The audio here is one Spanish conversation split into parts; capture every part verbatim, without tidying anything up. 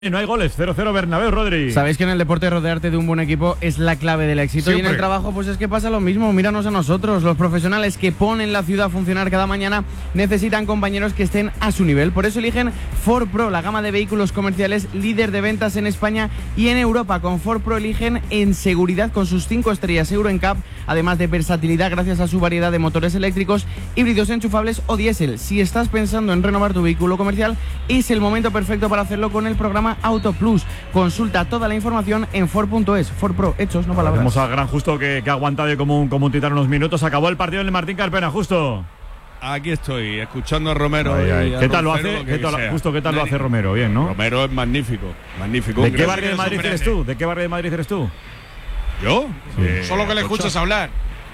No hay goles, cero cero Bernabéu, Rodri. Sabéis que en el deporte rodearte de un buen equipo es la clave del éxito. Siempre. Y en el trabajo pues es que pasa lo mismo. Míranos a nosotros, los profesionales que ponen la ciudad a funcionar cada mañana necesitan compañeros que estén a su nivel. Por eso eligen Ford Pro, la gama de vehículos comerciales líder de ventas en España y en Europa. Con Ford Pro eligen en seguridad con sus cinco estrellas Euro N C A P, además de versatilidad gracias a su variedad de motores eléctricos, híbridos enchufables o diésel. Si estás pensando en renovar tu vehículo comercial, es el momento perfecto para hacerlo con el programa Auto Plus. Consulta toda la información en Ford punto es. Ford Pro, hechos, no palabras. Vamos al gran Justo que, que ha aguantado como un, como un titán unos minutos. Acabó el partido en el Martín Carpena, Justo. Aquí estoy, escuchando a Romero. Ay, ay. Y a ¿Qué tal Roncero, lo hace? que ¿Qué tal, sea. Justo, ¿qué tal lo hace Romero? Bien, ¿no? Romero es magnífico, magnífico. ¿De qué barrio de Madrid eres tú? ¿De qué barrio de Madrid eres tú? ¿Yo? Sí. Eh, Solo que le Atocha. escuchas hablar.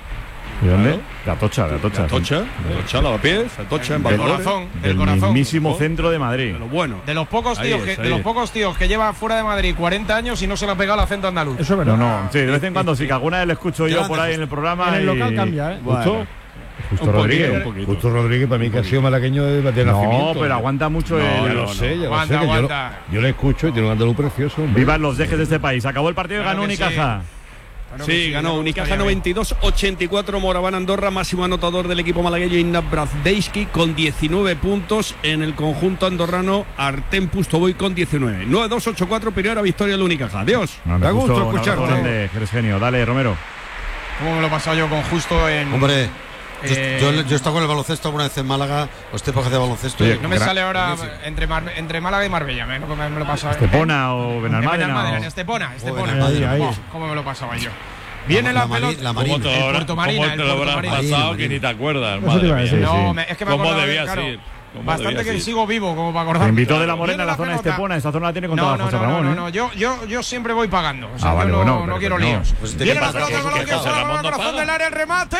¿De dónde? Claro. De Atocha, de Atocha. De Atocha, de Atocha, Lavapiés, Atocha, en Del Valladolid. corazón, del Del corazón. mismísimo ¿no? centro de Madrid. De lo bueno. De los pocos Ahí tíos es, que ahí de los es. pocos tíos que lleva fuera de Madrid cuarenta años y no se le ha pegado el acento andaluz. Eso es No, verdad. no, sí, de vez en cuando sí, que alguna vez le escucho yo Grande, por ahí en el programa. En el y- local cambia, ¿eh? Justo, Bueno. Justo Un Rodríguez. poquito, un poquito. Justo Rodríguez, para mí que ha sido malagueño de, de No, nacimiento. pero aguanta mucho No, el. Ya no, lo sé, ya lo Aguanta, sé. que yo, lo, aguanta. yo le escucho y tiene un andaluz precioso. hombre. Vivan los dejes de este país. Acabó el partido y Claro ganó que sí. Unicaja. Bueno, que Sí, ya ganó me Unicaja gustaría ver. noventa y dos ochenta y cuatro, Moraván Andorra, máximo anotador del equipo malagueño Ignat Brazdeski con diecinueve puntos. En el conjunto andorrano, Artem Pustovoy con diecinueve. nueve dos ocho cuatro, primera victoria del Unicaja. Adiós. No, me Da gusto gustó, un escucharte. abrazo grande, eres genio. Dale, Romero. ¿Cómo me lo he pasado yo con Justo en. Hombre, yo, eh, yo, yo he estado con el baloncesto alguna vez en Málaga, o este época de baloncesto. Oye, No me Gra- sale ahora buenísimo. entre, Mar- entre Málaga y Marbella, me, me, me lo he pasado. Estepona o En Benalmádena. Benalmádena, en o- Estepona, Estepona. Benalmádena, ahí, ahí. Oh, ¿Cómo me lo pasaba yo? Viene la, la Mari- pelota. la Marina. El ¿Cómo Puerto Marina, el Puerto Marina. pasado que ni te acuerdas? Eso te iba a decir. No, Sí, sí. me- es que me ¿Cómo acordaba, debía claro, ser? ¿Cómo bastante debía que ser? sigo vivo como para Te acordarme. invitó de la Morena Viene a la zona de pelota. Estepona. Esta zona la tiene No, controlada no, José no, Ramón. no, ¿eh? no, yo, yo, yo siempre voy pagando. O sea, Ah, vale, yo no, bueno, no pero quiero que no. líos. Pues te Viene la pasa, pelota, que- el balón que que José sale al Ramón no corazón paga. del área, el remate.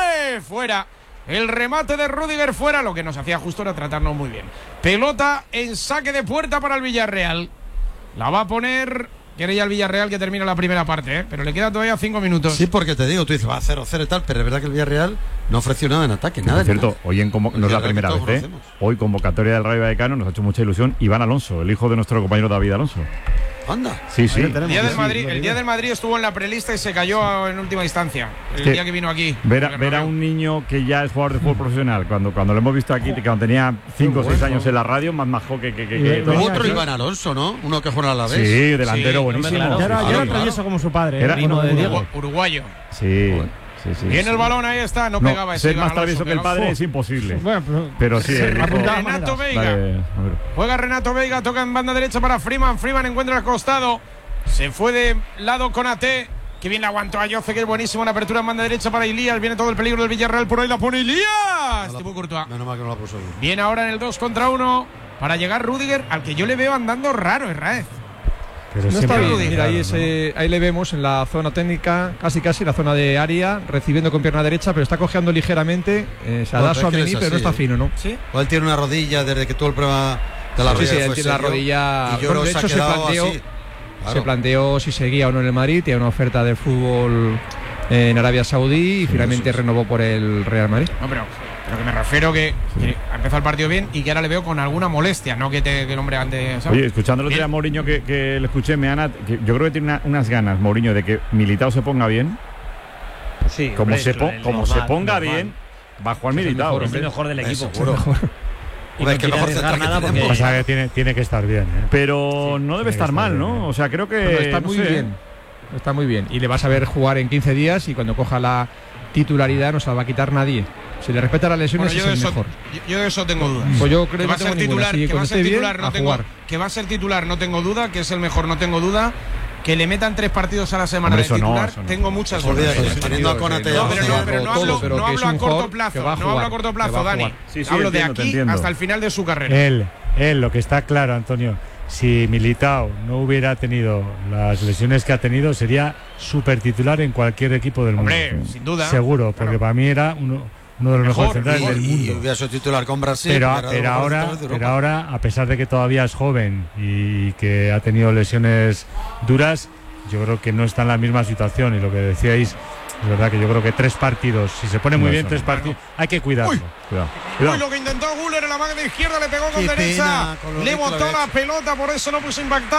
Fuera. El remate de Rüdiger fuera. Lo que nos hacía justo era tratarnos muy bien. Pelota en saque de puerta para el Villarreal. La va a poner. Quiere ya el Villarreal que termina la primera parte, ¿eh? Pero le quedan todavía cinco minutos. Sí, porque te digo, tú dices, va a cero cero y tal, pero es verdad que el Villarreal no ofreció nada en ataque, nada. Por cierto, nada. hoy en convo- no es la Villarreal primera que vez, todos ¿eh? conocemos. Hoy convocatoria del Rayo Vallecano, nos ha hecho mucha ilusión Iván Alonso, el hijo de nuestro compañero David Alonso. Anda. Sí, sí. Ahí lo tenemos. El día, del Sí, Madrid, sí, el día del Madrid estuvo en la prelista y se cayó en última instancia. El que día que vino aquí. Ver a, al ver a Bernabéu. un niño que ya es jugador de fútbol profesional, cuando, cuando lo hemos visto aquí, que cuando tenía cinco o seis años en la radio, más majo que... que, que, Y que- ve- Hubo venía otro aquí. Iván Alonso, ¿no? Uno que juega a la vez. Sí, delantero Sí, buenísimo. claro. Ya era, ya era Claro, travieso como su padre. Era- ¿eh? Uno de Diego. Urugu- Uruguayo. Sí, sí, sí. Viene sí. el balón, ahí está. No, No, pegaba ese ser Iván más Alonso, travieso que el pero- padre ¡Fu! es imposible. Bueno, pero, Pero sí, el hijo- apuntaba Renato maneras. Veiga. Dale, a ver. Juega Renato Veiga, toca en banda derecha para Freeman. Freeman encuentra el costado. Se fue de lado con A T. Que bien la aguantó a Yoce, que es buenísimo. Una apertura en banda derecha para Ilías. Viene todo el peligro del Villarreal. Por ahí la pone Ilías. Thibaut Courtois. Menos mal que no la puso bien. Viene ahora en el dos contra uno para llegar Rüdiger, al que yo le veo andando raro, Herráez. No está siempre bien. lo digo. Mira, ahí, ese, ahí le vemos en la zona técnica, casi casi la zona de área, recibiendo con pierna derecha, pero está cojeando ligeramente. Eh, se Bueno, da pero su es que él Amení, es pero no así, está ¿eh? fino, ¿no? ¿Sí? O él tiene una rodilla desde que tuvo el problema de la Sí, rodilla. sí, él fue tiene la serio, rodilla- y yo bueno, creo de que se hecho, ha se quedado planteó- así. Claro. Se planteó si seguía o no en el Madrid, tiene una oferta de fútbol en Arabia Saudí y finalmente renovó por el Real Madrid. No, pero, pero que me refiero que, que ha empezado el partido bien y que ahora le veo con alguna molestia, no que, te, que el hombre ande. ¿sabes? Oye, escuchando el otro día a Bien. Mourinho que, que le escuché, me han, que yo creo que tiene una- unas ganas, Mourinho, de que Militao se ponga bien. Sí, Como, hombre, se, es po- el como normal, se ponga normal. bien, va a jugar Es el Militao. mejor, Es el hombre. mejor del Eh, equipo. seguro. Y Hombre, no que el quiere mejor arriesgar central que nada tenemos. porque. O sea que tiene, tiene que estar bien, ¿eh? Pero no debe tiene estar que mal, estar ¿no? bien. O sea, creo que. Bueno, está no muy sé. bien. Está muy bien. Y le vas a ver jugar en quince días y cuando coja la titularidad no se la va a quitar nadie. Si le respeta las lesiones Bueno, yo, es de el eso, mejor. yo, yo de eso tengo dudas. Pues yo Que creo va a que no ser tengo ninguna. titular, Si que va a cuando ser esté bien, titular, no a tengo, jugar. que va a ser titular, no tengo duda, que es el mejor, no tengo duda. Que le metan tres partidos a la semana Hombre, de eso no, titular, eso no. tengo muchas Olvídate, dudas. teniendo a Konate No, pero no, pero no todo, hablo, pero no que hablo es a un corto jugador plazo, que va a no hablo a jugar, corto que plazo, va a Dani. jugar. Sí, sí, hablo de entiendo, te aquí entiendo. hasta el final de su carrera. Él, él, lo que está claro, Antonio, si Militao no hubiera tenido las lesiones que ha tenido, sería súper titular en cualquier equipo del mundo. Hombre, sin duda. Seguro, porque Claro. para mí era uno, uno de los Mejor, mejores centrales mejor. del Y mundo. hubiera sido titular con Brasil. Pero, que era de los pero, mejores ahora, centrales de pero Europa. ahora, a pesar de que todavía es joven y que ha tenido lesiones duras, yo creo que no está en la misma situación. Y lo que decíais Es verdad que yo creo que tres partidos, si se pone muy No, bien eso tres no. partidos, hay que cuidarlo. Uy. Cuidado. Uy, Cuidado. lo que intentó Guller en la mano de izquierda, le pegó con Qué derecha, pena, con lo le rico botó lo la había pelota, por eso no puso impactar.